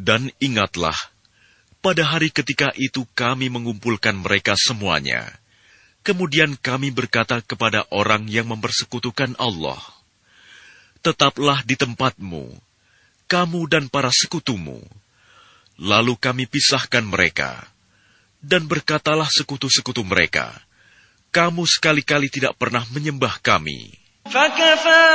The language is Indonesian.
Dan ingatlah, pada hari ketika itu kami mengumpulkan mereka semuanya. Kemudian kami berkata kepada orang yang mempersekutukan Allah, tetaplah di tempatmu, kamu dan para sekutumu. Lalu kami pisahkan mereka, dan berkatalah sekutu-sekutu mereka, kamu sekali-kali tidak pernah menyembah kami.